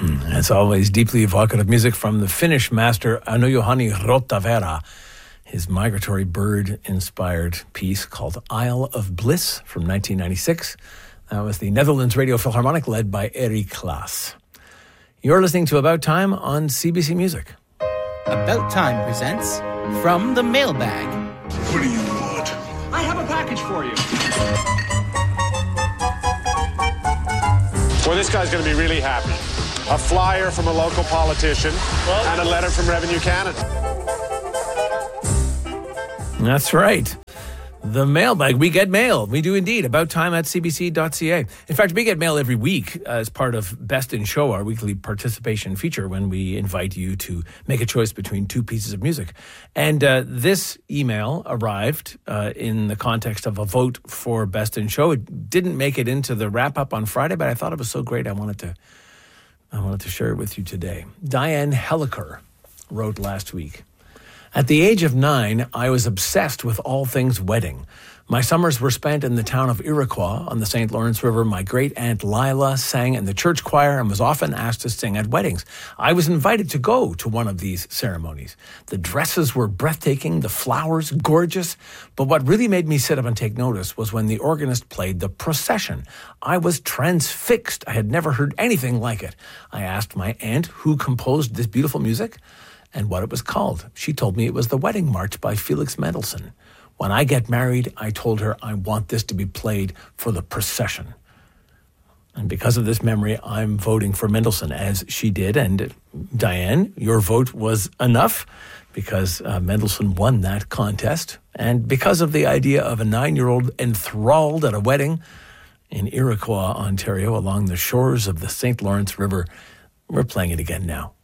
As always, deeply evocative music from the Finnish master Anu Juhani Rottavera. His migratory bird-inspired piece called Isle of Bliss from 1996. That was the Netherlands Radio Philharmonic led by Eric Klaas. You're listening to About Time on CBC Music. About Time presents From the Mailbag. What do you want? I have a package for you. Well, this guy's going to be really happy. A flyer from a local politician and a letter from Revenue Canada. That's right. The mailbag. We get mail. We do indeed. About time at cbc.ca. In fact, we get mail every week as part of Best in Show, our weekly participation feature when we invite you to make a choice between two pieces of music. And this email arrived in the context of a vote for Best in Show. It didn't make it into the wrap-up on Friday, but I thought it was so great I wanted to share it with you today. Diane Helliker wrote last week. At the age of 9, I was obsessed with all things wedding. My summers were spent in the town of Iroquois on the St. Lawrence River. My great-aunt Lila sang in the church choir and was often asked to sing at weddings. I was invited to go to one of these ceremonies. The dresses were breathtaking, the flowers gorgeous, but what really made me sit up and take notice was when the organist played the procession. I was transfixed. I had never heard anything like it. I asked my aunt who composed this beautiful music and what it was called. She told me it was the Wedding March by Felix Mendelssohn. When I get married, I told her I want this to be played for the procession. And because of this memory, I'm voting for Mendelssohn, as she did. And Diane, your vote was enough because Mendelssohn won that contest. And because of the idea of a 9-year-old enthralled at a wedding in Iroquois, Ontario, along the shores of the St. Lawrence River, we're playing it again now.